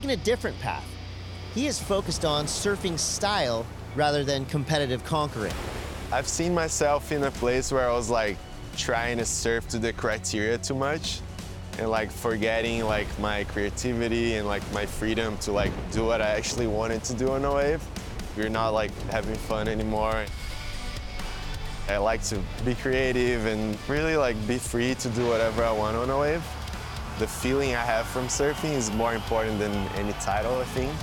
a different path. He is focused on surfing style rather than competitive conquering. I've seen myself in a place where I was like trying to surf to the criteria too much and like forgetting like my creativity and like my freedom to like do what I actually wanted to do on a wave. You're not like having fun anymore. I like to be creative and really like be free to do whatever I want on a wave. The feeling I have from surfing is more important than any title, I think.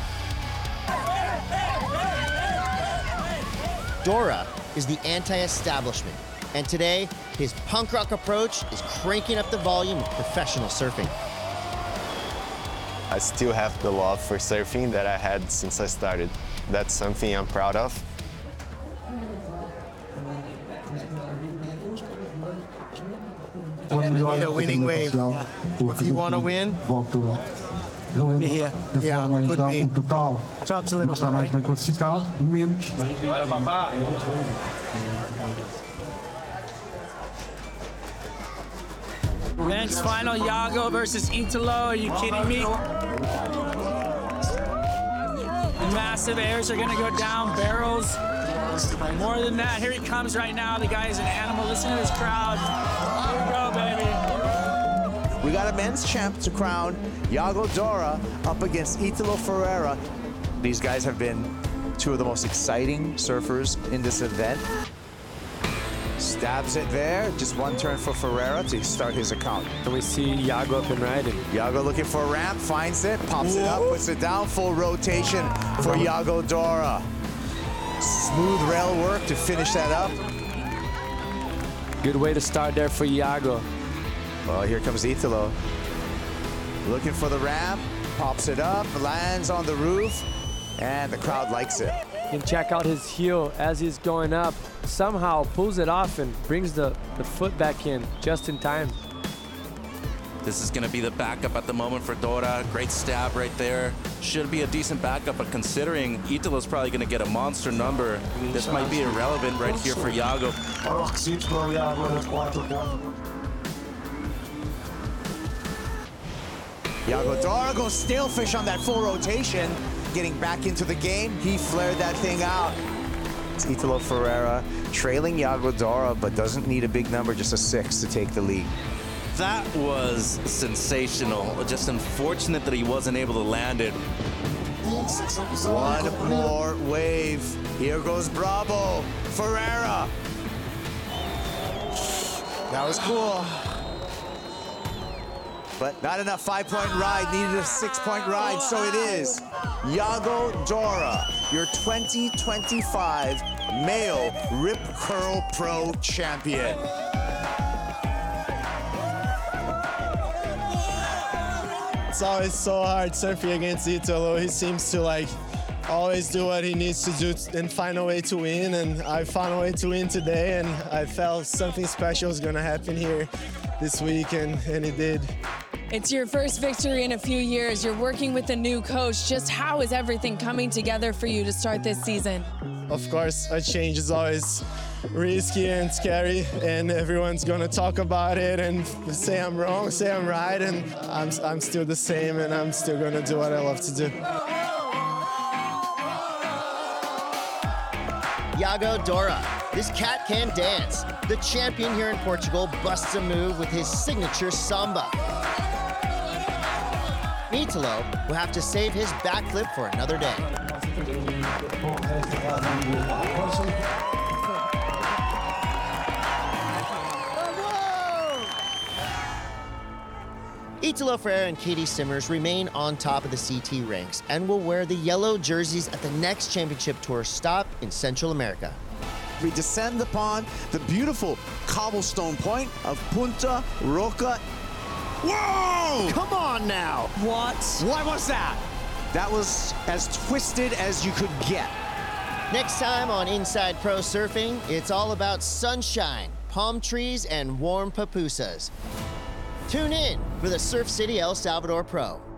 Dora is the anti-establishment, and today, his punk rock approach is cranking up the volume of professional surfing. I still have the love for surfing that I had since I started. That's something I'm proud of. The winning wave. If you want to win, be here. Yeah, could be. Drops a little bit. Men's final, Yago versus Italo. Are you kidding me? Massive airs are gonna go down, barrels. More than that, here he comes right now. The guy is an animal. Listen to this crowd. Here we go, baby. We got a men's champ to crown, Yago Dora up against Italo Ferreira. These guys have been two of the most exciting surfers in this event. Stabs it there, just one turn for Ferreira to start his account. And we see Yago up and riding. Yago looking for a ramp, finds it, pops it up, puts it down, full rotation for Yago Dora. Smooth rail work to finish that up. Good way to start there for Yago. Well, here comes Italo. Looking for the ramp, pops it up, lands on the roof, and the crowd likes it. You can check out his heel as he's going up. Somehow pulls it off and brings the foot back in just in time. This is going to be the backup at the moment for Dora. Great stab right there. Should be a decent backup, but considering Italo's probably going to get a monster number, this might be irrelevant right here for Yago. Yago Dora goes stalefish on that full rotation. Getting back into the game, he flared that thing out. It's Italo Ferreira trailing Yago Dora, but doesn't need a big number, just a 6 to take the lead. That was sensational. Just unfortunate that he wasn't able to land it. One more wave. Here goes Bravo. Ferreira. That was cool. But not enough 5-point ride, needed a 6-point ride, so it is. Yago Dora, your 2025 male Rip Curl Pro champion. It's always so hard surfing against Italo. He seems to like always do what he needs to do and find a way to win, and I found a way to win today, and I felt something special was gonna happen here this week, and it did. It's your first victory in a few years. You're working with a new coach. Just how is everything coming together for you to start this season? Of course, a change is always risky and scary, and everyone's gonna talk about it and say I'm wrong, say I'm right, and I'm still the same, and I'm still gonna do what I love to do. Yago Dora, this cat can dance. The champion here in Portugal busts a move with his signature samba. Italo will have to save his backflip for another day. Italo Ferreira and Katie Simmers remain on top of the CT ranks and will wear the yellow jerseys at the next championship tour stop in Central America. We descend upon the beautiful cobblestone point of Punta Roca. Whoa! Come on now! What? What was that? That was as twisted as you could get. Next time on Inside Pro Surfing, it's all about sunshine, palm trees, and warm pupusas. Tune in for the Surf City El Salvador Pro.